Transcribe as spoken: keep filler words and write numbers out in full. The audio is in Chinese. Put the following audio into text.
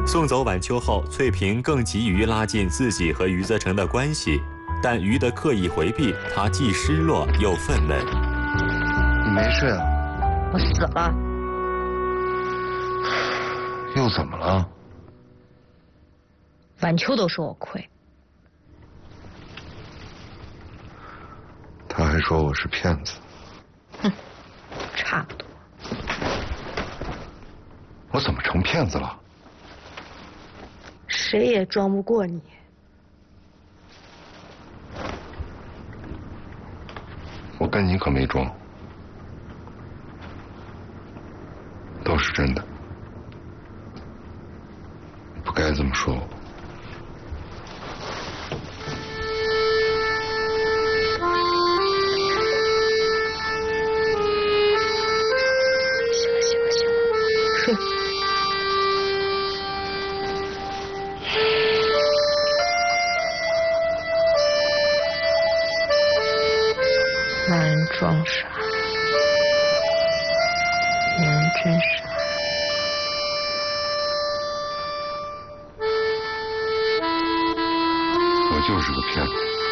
送走晚秋后，翠萍更急于拉近自己和余则成的关系，但余的刻意回避，她既失落又愤懑。 你没睡啊？ 我死了。 又怎么了？ 晚秋都说我亏， 他还说我是骗子。 哼，差不多。 我怎么成骗子了？ 谁也装不过你。 我跟你可没装，都是真的。你不该这么说我。 行了行了行了，睡。男人装傻，女人真傻。 我就是个骗子。